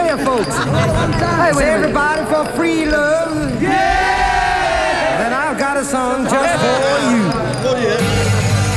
here, folks. Hey, wait everybody for free love. Yeah! Then I've got a song just for you.